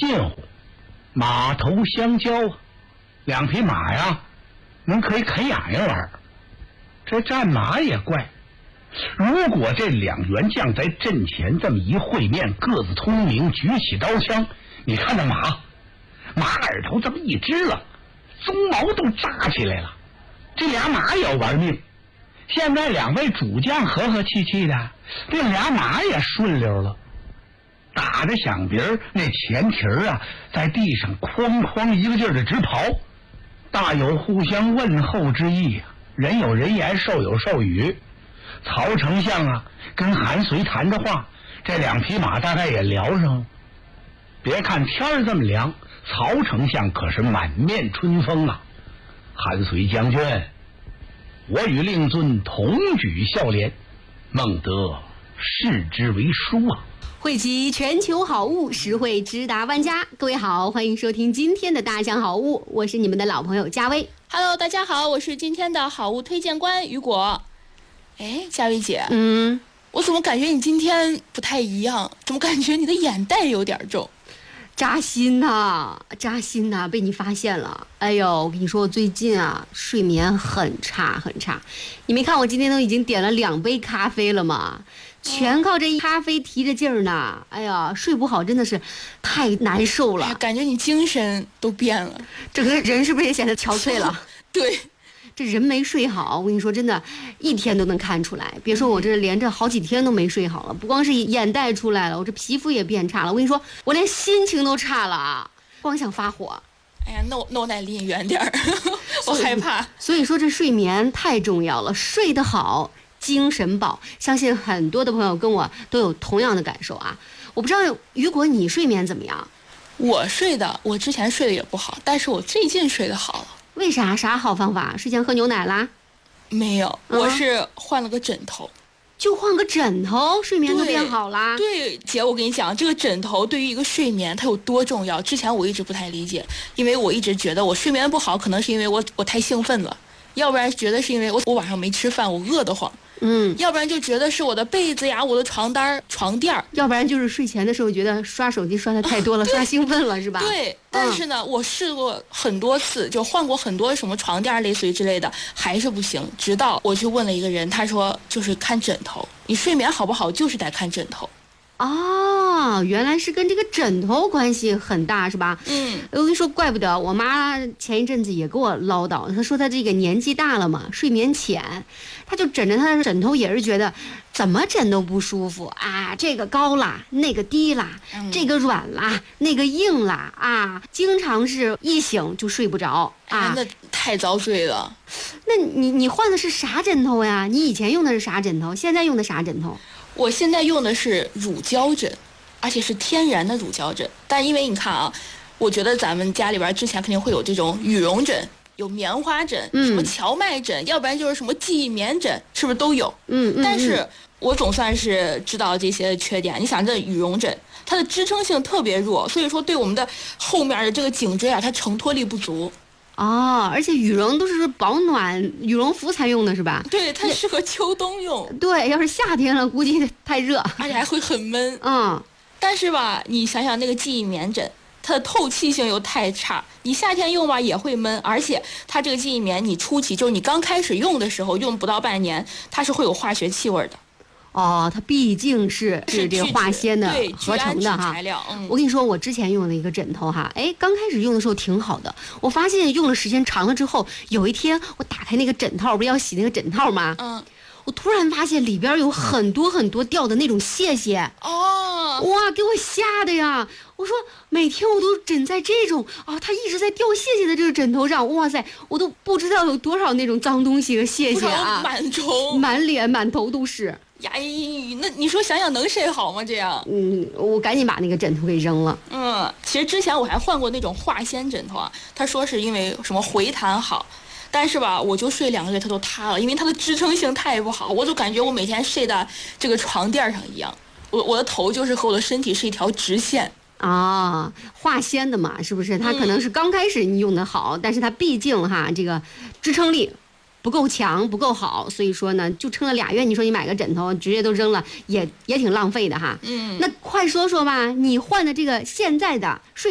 近乎，马头相交啊，两匹马呀，可以啃痒痒玩。这战马也怪，如果这两员将在阵前这么一会面，各自通明，举起刀枪，你看那马耳朵这么一支了，鬃毛都扎起来了，这俩马也要玩命。现在两位主将和和气气的，这俩马也顺溜了，打着响鼻儿，那前蹄儿啊在地上哐哐一个劲儿的直刨，大有互相问候之意啊。人有人言，兽有兽语。曹丞相啊跟韩遂谈着话，这两匹马大概也聊上了。别看天儿这么凉，曹丞相可是满面春风啊。韩遂将军，我与令尊同举孝廉，孟得视之为书啊。 汇集全球好物，实惠直达万家。各位好，欢迎收听今天的大江好物，我是你们的老朋友佳薇。 Hello， 大家好，我是今天的好物推荐官雨果。哎，佳薇姐，我怎么感觉你今天不太一样？怎么感觉你的眼袋有点重？ 扎心呐，扎心呐，被你发现了。哎呦，我跟你说，我最近啊睡眠很差很差。你没看我今天都已经点了2杯咖啡了吗？全靠这咖啡提着劲儿呢。哎呀，睡不好真的是太难受了， 感觉你精神都变了， 整个人是不是也显得憔悴了？ 对， 这人没睡好，我跟你说，真的，一天都能看出来。别说我这连着好几天都没睡好了，不光是眼袋出来了，我这皮肤也变差了。我跟你说，我连心情都差了啊，光想发火。 哎呀，那我得离你远点儿，我害怕。 所以说这睡眠太重要了，睡得好精神饱，相信很多的朋友跟我都有同样的感受啊。我不知道雨果你睡眠怎么样？ 我之前睡得也不好，但是我最近睡得好了。 为啥？啥好方法？睡前喝牛奶啦？ 没有，我是换了个枕头。 就换个枕头，睡眠都变好啦。 对，姐，我跟你讲，这个枕头对于一个睡眠它有多重要。之前我一直不太理解，因为我一直觉得我睡眠不好，可能是因为我太兴奋了，要不然觉得是因为我晚上没吃饭，我饿得慌。要不然就觉得是我的被子呀，我的床单、床垫， 要不然就是睡前的时候觉得刷手机刷的太多了，刷兴奋了，是吧？ 对。但是呢，我试过很多次，就换过很多什么床垫类似于之类的，还是不行。直到我去问了一个人，他说就是看枕头，你睡眠好不好就是得看枕头。 哦，原来是跟这个枕头关系很大，是吧？我跟你说，怪不得我妈前一阵子也给我唠叨，她说她这个年纪大了嘛，睡眠浅，她就枕着她的枕头也是觉得怎么枕都不舒服啊，这个高啦，那个低啦，这个软啦，那个硬啦啊，经常是一醒就睡不着啊， 那太遭罪了。 那你换的是啥枕头呀？你以前用的是啥枕头？现在用的啥枕头？ 我现在用的是乳胶枕，而且是天然的乳胶枕。但因为你看啊，我觉得咱们家里边之前肯定会有这种羽绒枕，有棉花枕，什么荞麦枕，要不然就是什么记忆棉枕，是不是都有？但是我总算是知道这些缺点。你想，这羽绒枕它的支撑性特别弱，所以说对我们的后面的这个颈椎啊，它承托力不足。 哦，而且羽绒都是保暖羽绒服才用的是吧？ 对，它适合秋冬用。 对，要是夏天了，估计太热， 而且还会很闷。但是吧，你想想那个记忆棉枕，它的透气性又太差，你夏天用吧也会闷，而且它这个记忆棉，你初期就是你刚开始用的时候，用不到半年，它是会有化学气味的。 哦，它毕竟是这个化纤的合成的哈。 材料。 我跟你说，我之前用的一个枕头哈，刚开始用的时候挺好的，我发现用了时间长了之后，有一天我打开那个枕套，不是要洗那个枕套吗？我突然发现里边有很多很多掉的那种屑屑。哇，给我吓的呀！我说每天我都枕在这种它一直在掉屑屑的这个枕头上，哇塞，我都不知道有多少那种脏东西和屑屑啊， 螨虫， 满脸满头都是。 呀，那你说想想能睡好吗？这样， 我赶紧把那个枕头给扔了。 其实之前我还换过那种化纤枕头啊，他说是因为什么回弹好，但是吧，我就睡2个月它都塌了，因为它的支撑性太不好，我就感觉我每天睡在这个床垫上一样，我的头就是和我的身体是一条直线。 化纤的嘛，是不是？它可能是刚开始你用的好，但是它毕竟这个支撑力不够强，不够好，所以说呢，就撑了2月。你说你买个枕头直接都扔了，也挺浪费的哈。那快说说吧，你换的这个现在的睡